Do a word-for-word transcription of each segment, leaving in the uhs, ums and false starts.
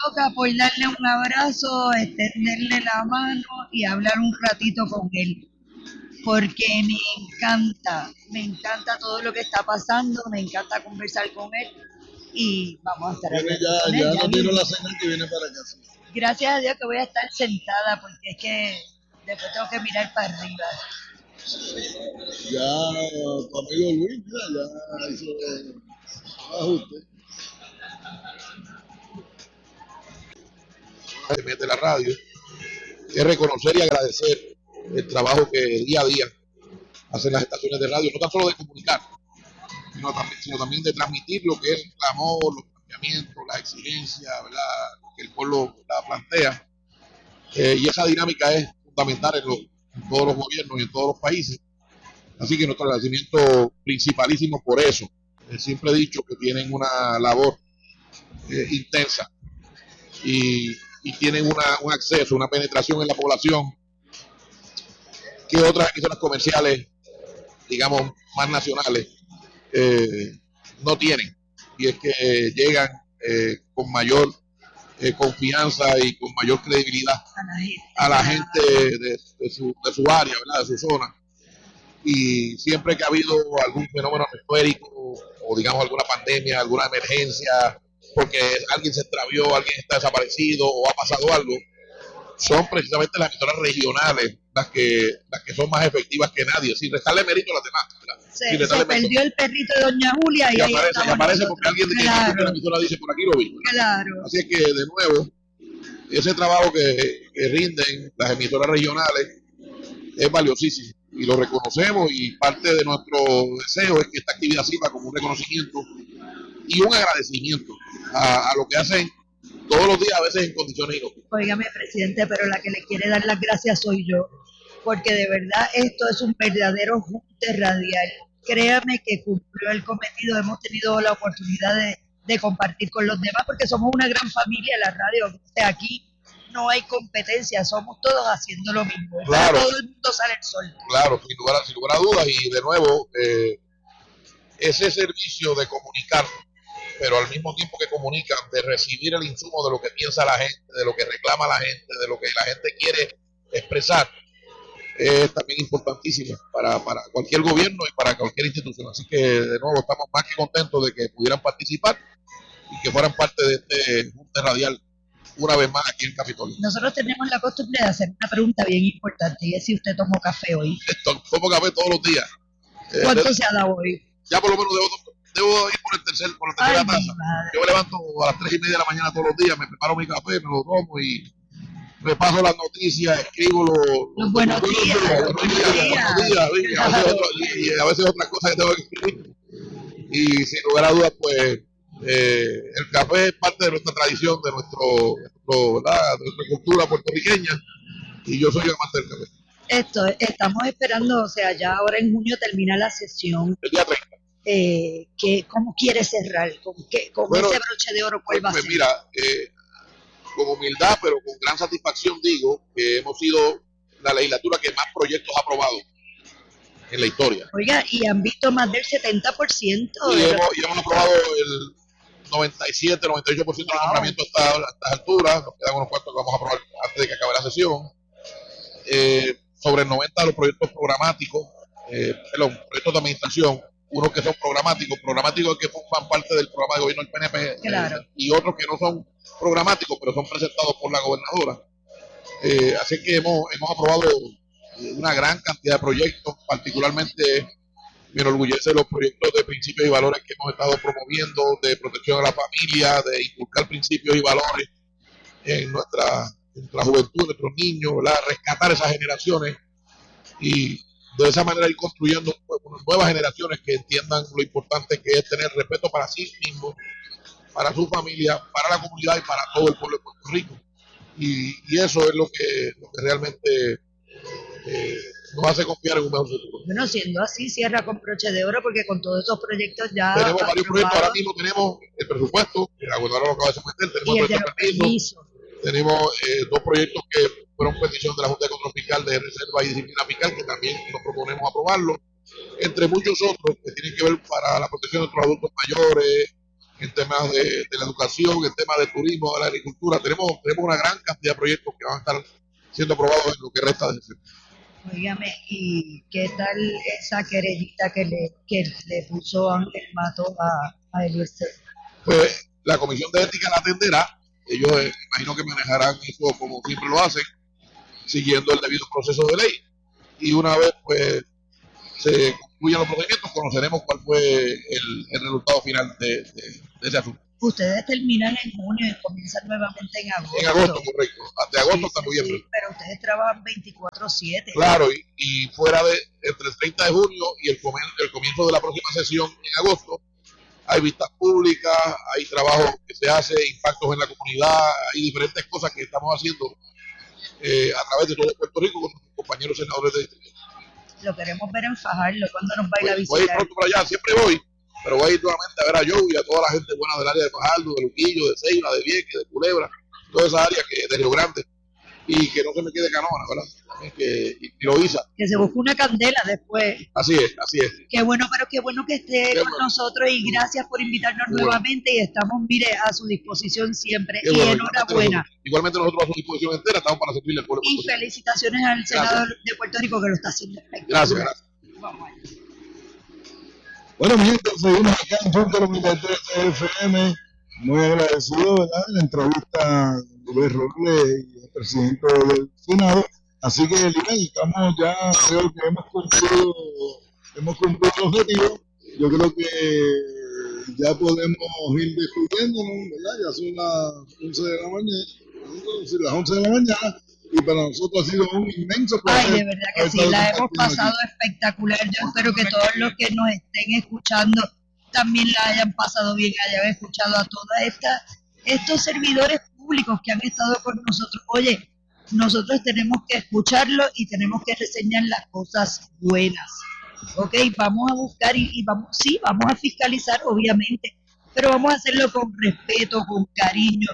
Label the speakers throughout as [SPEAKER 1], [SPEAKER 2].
[SPEAKER 1] toca por darle un abrazo, extenderle la mano y hablar un ratito con él, porque me encanta, me encanta todo lo que está pasando, me encanta conversar con él y vamos a estar
[SPEAKER 2] Viene
[SPEAKER 1] hablando
[SPEAKER 2] ya,
[SPEAKER 1] con él.
[SPEAKER 2] ya
[SPEAKER 1] Ya
[SPEAKER 2] nos dieron
[SPEAKER 1] viene.
[SPEAKER 2] la señal que viene para acá. Sí.
[SPEAKER 1] Gracias a Dios que voy a estar sentada porque es que después tengo que mirar para arriba.
[SPEAKER 2] Ya tu amigo Luis, mira, ya hizo ajuste.
[SPEAKER 3] Se mete la radio, es reconocer y agradecer el trabajo que día a día hacen las estaciones de radio, no tan solo de comunicar, sino también, sino también de transmitir lo que es el clamor, los planteamientos, las exigencias, ¿verdad? Que el pueblo la plantea. Eh, y esa dinámica es fundamental en, los, en todos los gobiernos y en todos los países. Así que nuestro agradecimiento principalísimo por eso. Eh, siempre he dicho que tienen una labor eh, intensa y, y tienen una, un acceso, una penetración en la población que otras emisoras comerciales, digamos, más nacionales, eh, no tienen. Y es que llegan eh, con mayor eh, confianza y con mayor credibilidad a la gente de, de, su, de su área, ¿verdad? De su zona. Y siempre que ha habido algún fenómeno atmosférico o digamos alguna pandemia, alguna emergencia, porque alguien se extravió, alguien está desaparecido o ha pasado algo, son precisamente las emisoras regionales las que las que son más efectivas que nadie, sin restarle mérito a las demás.
[SPEAKER 1] Se, sin se perdió el perrito de Doña Julia y, y ahí
[SPEAKER 3] aparece, y aparece nosotros. Porque alguien de
[SPEAKER 1] claro.
[SPEAKER 3] que la emisora dice por aquí lo vi.
[SPEAKER 1] Claro.
[SPEAKER 3] Así es que de nuevo, ese trabajo que, que rinden las emisoras regionales es valiosísimo y lo reconocemos, y parte de nuestro deseo es que esta actividad sirva como un reconocimiento y un agradecimiento a, a lo que hacen todos los días, a veces en condiciones inóculas.
[SPEAKER 1] Óigame, presidente, pero la que le quiere dar las gracias soy yo, porque de verdad esto es un verdadero junte radial. Créame que cumplió el cometido, hemos tenido la oportunidad de, de compartir con los demás, porque somos una gran familia, la radio, o sea, aquí no hay competencia, somos todos haciendo lo mismo.
[SPEAKER 3] Claro,
[SPEAKER 1] todo el mundo sale el sol.
[SPEAKER 3] Claro, sin lugar, sin lugar a dudas, y de nuevo, eh, ese servicio de comunicar, pero al mismo tiempo que comunican, de recibir el insumo de lo que piensa la gente, de lo que reclama la gente, de lo que la gente quiere expresar, es también importantísimo para, para cualquier gobierno y para cualquier institución. Así que de nuevo estamos más que contentos de que pudieran participar y que fueran parte de este junte radial una vez más aquí en Capitolio.
[SPEAKER 1] Nosotros tenemos la costumbre de hacer una pregunta bien importante, y es si usted tomó café hoy.
[SPEAKER 3] Tomo café todos los días.
[SPEAKER 1] ¿Cuánto
[SPEAKER 3] eh,
[SPEAKER 1] se ha dado hoy?
[SPEAKER 3] Ya por lo menos debo, debo ir por el tercer, por la tercera taza. Yo me levanto a las tres y media de la mañana todos los días, me preparo mi café, me lo tomo y me paso las noticias, escribo los,
[SPEAKER 1] los buenos
[SPEAKER 3] los
[SPEAKER 1] días,
[SPEAKER 3] los buenos días, buenos días, y a veces otro, y a veces otras cosas que tengo que escribir. Y sin lugar a dudas, pues eh, el café es parte de nuestra tradición, de nuestro, nuestro ¿verdad? de nuestra cultura puertorriqueña, y yo soy amante del café.
[SPEAKER 1] Esto, estamos esperando, o sea, ya ahora en junio termina la sesión.
[SPEAKER 3] El día treinta.
[SPEAKER 1] Eh, que, ¿Cómo quiere cerrar? ¿Con, qué, con bueno, ese broche de oro cuál va
[SPEAKER 3] pues,
[SPEAKER 1] a ser?
[SPEAKER 3] Mira, eh, con humildad, pero con gran satisfacción digo que hemos sido la legislatura que más proyectos ha aprobado en la historia.
[SPEAKER 1] Oiga, y han visto más del setenta por ciento.
[SPEAKER 3] Y,
[SPEAKER 1] de
[SPEAKER 3] hemos, y hemos aprobado el noventa y siete, noventa y ocho por ciento wow. de nombramiento hasta a estas alturas. Nos quedan unos cuantos que vamos a aprobar antes de que acabe la sesión. Eh, sobre el noventa de los proyectos programáticos, eh, perdón, proyectos de administración, unos que son programáticos, programáticos que forman parte del programa de gobierno del P N P,
[SPEAKER 1] claro.
[SPEAKER 3] eh, y otros que no son programáticos, pero son presentados por la gobernadora. Eh, así que hemos, hemos aprobado una gran cantidad de proyectos, particularmente me enorgullece los proyectos de principios y valores que hemos estado promoviendo, de protección de la familia, de inculcar principios y valores en nuestra, en nuestra juventud, en nuestros niños, ¿verdad? Rescatar esas generaciones y de esa manera ir construyendo nuevas generaciones que entiendan lo importante que es tener respeto para sí mismos, para su familia, para la comunidad y para todo el pueblo de Puerto Rico. Y, y eso es lo que, lo que realmente eh, nos hace confiar en un mejor futuro.
[SPEAKER 1] Bueno, siendo así, cierra con broche de oro, porque con todos esos proyectos ya...
[SPEAKER 3] Tenemos varios proyectos, ahora mismo tenemos el presupuesto, que la gobernadora lo acaba de someter, tenemos el, el de permiso, tenemos eh, dos proyectos que fueron petición de la Junta de Control Fiscal de Reserva y Disciplina Fiscal, que también nos proponemos aprobarlo, entre muchos otros que tienen que ver para la protección de nuestros adultos mayores, en temas de, de la educación, en temas de turismo, de la agricultura. Tenemos, tenemos una gran cantidad de proyectos que van a estar siendo aprobados en lo que resta de sesión.
[SPEAKER 1] Óigame, ¿y qué tal esa querellita que le, que le puso Ángel Mato a, a Eliezer?
[SPEAKER 3] Pues la Comisión de Ética la atenderá. Ellos eh, imagino que manejarán eso como siempre lo hacen, siguiendo el debido proceso de ley. Y una vez pues se concluyan los procedimientos, conoceremos cuál fue el, el resultado final de, de, de ese asunto.
[SPEAKER 1] Ustedes terminan en junio y comienzan nuevamente en agosto.
[SPEAKER 3] En agosto, correcto. De agosto
[SPEAKER 1] sí,
[SPEAKER 3] hasta
[SPEAKER 1] sí,
[SPEAKER 3] noviembre.
[SPEAKER 1] Sí, pero ustedes trabajan veinticuatro siete.
[SPEAKER 3] Claro, y, y fuera de entre el treinta de junio y el, comen, el comienzo de la próxima sesión en agosto, hay vistas públicas, hay trabajo que se hace, impactos en la comunidad, hay diferentes cosas que estamos haciendo eh, a través de todo Puerto Rico con nuestros compañeros senadores de distrito.
[SPEAKER 1] Lo queremos ver en Fajardo, ¿cuándo nos va a ir a visitar?
[SPEAKER 3] Voy a ir pronto para allá, siempre voy, pero voy a ir nuevamente a ver a Joe y a toda la gente buena del área de Fajardo, de Luquillo, de Ceiba, de Vieques, de Culebra, toda esa área que de Río Grande, y que no se me quede Canóvana, ¿verdad? Que, y, y Loíza.
[SPEAKER 1] Que se busque una candela después.
[SPEAKER 3] Así es, así es.
[SPEAKER 1] Qué bueno, pero qué bueno que esté
[SPEAKER 3] qué
[SPEAKER 1] con
[SPEAKER 3] bueno.
[SPEAKER 1] nosotros y gracias por invitarnos
[SPEAKER 3] Qué
[SPEAKER 1] nuevamente bueno. Y estamos, mire, a su disposición siempre.
[SPEAKER 3] Qué
[SPEAKER 1] y
[SPEAKER 3] bueno,
[SPEAKER 1] enhorabuena.
[SPEAKER 3] Igualmente nosotros a su disposición entera estamos para servirle al pueblo.
[SPEAKER 1] Y felicitaciones al senador de Puerto Rico que lo está haciendo espectacular.
[SPEAKER 3] Gracias, gracias.
[SPEAKER 1] Vamos allá.
[SPEAKER 2] Bueno, mi gente, seguimos acá en Punto noventa y tres F M. Muy agradecido, ¿verdad? La entrevista de Luis Robles y el presidente del Senado. Así que, Lina, estamos ya, creo que hemos cumplido, hemos cumplido el objetivo. Yo creo que ya podemos ir despidiéndonos, ¿verdad? Ya son las once de la mañana, las once de la mañana. Y para nosotros ha sido un inmenso placer.
[SPEAKER 1] Ay, de verdad que sí, la hemos pasado aquí espectacular. Yo espero que todos los que nos estén escuchando también la hayan pasado bien, hayan escuchado a todos estos servidores públicos que han estado con nosotros. Oye, nosotros tenemos que escucharlo y tenemos que reseñar las cosas buenas. Ok, vamos a buscar y, y vamos, sí, vamos a fiscalizar, obviamente, pero vamos a hacerlo con respeto, con cariño.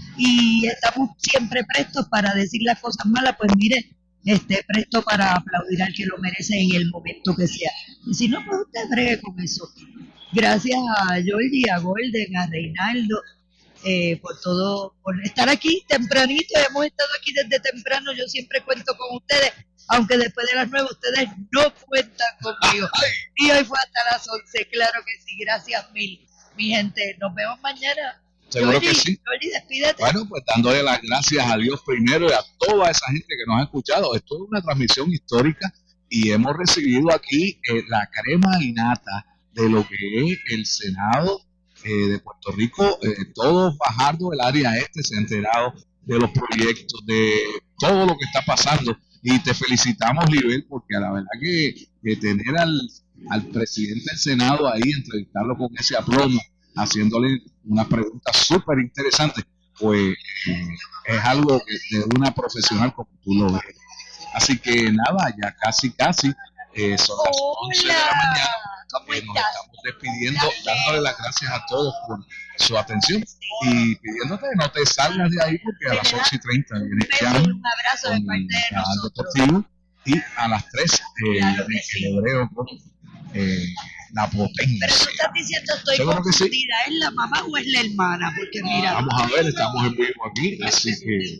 [SPEAKER 1] Y estamos siempre prestos para decir las cosas malas, pues mire, esté presto para aplaudir al que lo merece en el momento que sea. Y si no, pues usted bregue con eso. Gracias a Jordi, a Golden, a Reinaldo, eh, por todo, por estar aquí tempranito. Hemos estado aquí desde temprano, yo siempre cuento con ustedes, aunque después de las nueve ustedes no cuentan conmigo. Y hoy fue hasta las once, claro que sí, gracias mil, mi gente. Nos vemos mañana.
[SPEAKER 4] Seguro
[SPEAKER 1] Jordi,
[SPEAKER 4] que sí.
[SPEAKER 1] Jordi, despídete.
[SPEAKER 4] Bueno, pues dándole las gracias a Dios primero y a toda esa gente que nos ha escuchado. Esto es una transmisión histórica y hemos recibido aquí eh, la crema y nata de lo que es el Senado eh, de Puerto Rico. Eh, todo Fajardo, el área este, se ha enterado de los proyectos, de todo lo que está pasando. Y te felicitamos, Libel, porque a la verdad que, que tener al, al presidente del Senado ahí, entrevistarlo con ese aplomo, haciéndole unas preguntas súper interesantes, pues eh, es algo que, de una profesional como tú lo ves. Así que nada, ya casi casi eh, son las once de la mañana. Eh, nos estamos despidiendo, dándole las gracias a todos por su atención y pidiéndote que no te salgas de ahí porque a las once y treinta viene Jan
[SPEAKER 1] un abrazo de parte de nosotros.
[SPEAKER 4] Y a las tres eh,
[SPEAKER 1] Claro que
[SPEAKER 4] el
[SPEAKER 1] sí.
[SPEAKER 4] hebreo con eh, la potencia.
[SPEAKER 1] Pero tú estás diciendo, estoy
[SPEAKER 4] Seguro que sí.
[SPEAKER 1] confundida, ¿es la mamá o es la hermana? Porque mira,
[SPEAKER 4] Vamos a ver, estamos en vivo aquí, así que,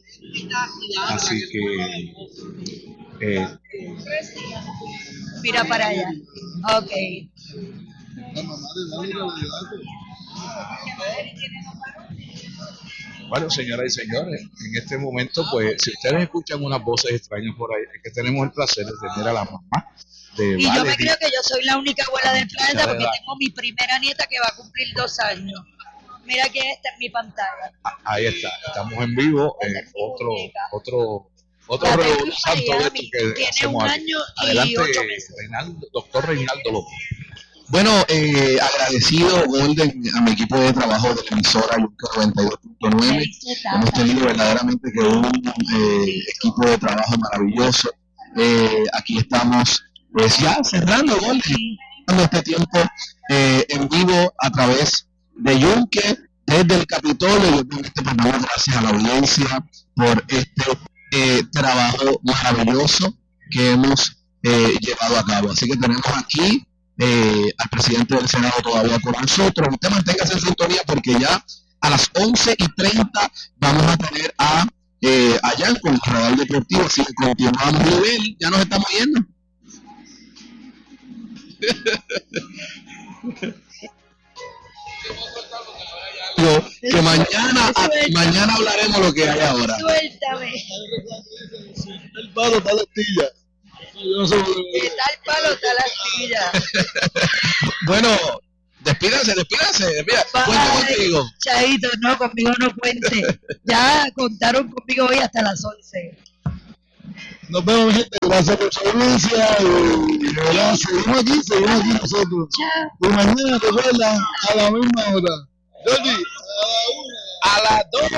[SPEAKER 4] así que, eh,
[SPEAKER 1] mira para allá. Ok.
[SPEAKER 2] La mamá de Dani Realidad.
[SPEAKER 4] bueno, señoras y señores, en este momento, pues, si ustedes escuchan unas voces extrañas por ahí, es que tenemos el placer de tener a la mamá de
[SPEAKER 1] Y yo me
[SPEAKER 4] Valerie.
[SPEAKER 1] creo que yo soy la única abuela del planeta porque
[SPEAKER 4] edad.
[SPEAKER 1] tengo mi primera nieta que va a cumplir dos años. Mira que esta es mi pantalla.
[SPEAKER 4] Ah, ahí está, estamos en vivo,
[SPEAKER 1] Esa
[SPEAKER 4] eh,
[SPEAKER 1] es mi
[SPEAKER 4] otro,
[SPEAKER 1] muñeca.
[SPEAKER 4] otro, otro
[SPEAKER 1] La
[SPEAKER 4] revolú
[SPEAKER 1] tengo en
[SPEAKER 4] santo de esto
[SPEAKER 1] Miami.
[SPEAKER 4] que
[SPEAKER 1] Tiene
[SPEAKER 4] hacemos
[SPEAKER 1] un
[SPEAKER 4] aquí.
[SPEAKER 1] año y
[SPEAKER 4] Adelante,
[SPEAKER 1] ocho meses.
[SPEAKER 4] Reinaldo, doctor Reinaldo López.
[SPEAKER 5] Bueno, eh, agradecido, Golden, a mi equipo de trabajo de la emisora Yunque noventa y dos punto nueve. Hemos tenido verdaderamente que un eh, equipo de trabajo maravilloso. Eh, aquí estamos, pues ya cerrando, Golden, cerrando este tiempo eh, en vivo a través de Yunque, desde el Capitolio. Y obviamente pues damos gracias a la audiencia por este eh, trabajo maravilloso que hemos eh, llevado a cabo. Así que tenemos aquí eh, al presidente del Senado todavía con nosotros. Usted manténgase en sintonía porque ya a las once y treinta vamos a tener a eh, allá con el Radar Deportivo, así que continuamos nivel, ya nos estamos yendo. Que mañana, a, mañana hablaremos lo que hay ahora.
[SPEAKER 1] Suéltame.
[SPEAKER 2] El palo está la astilla. Yo no sé por qué.
[SPEAKER 1] ¿Qué tal palo está la astilla?
[SPEAKER 5] Bueno, despídanse, despídanse, despídanse. Cuente contigo.
[SPEAKER 1] Chaito, no, conmigo no cuente. Ya contaron conmigo hoy hasta las once.
[SPEAKER 2] Nos vemos, mi gente. Gracias por su audiencia. Y de verdad, seguimos aquí, seguimos aquí nosotros.
[SPEAKER 1] Chao.
[SPEAKER 2] Y mañana, recuerda, a la misma hora. Jordi, a la una.
[SPEAKER 5] A las dos.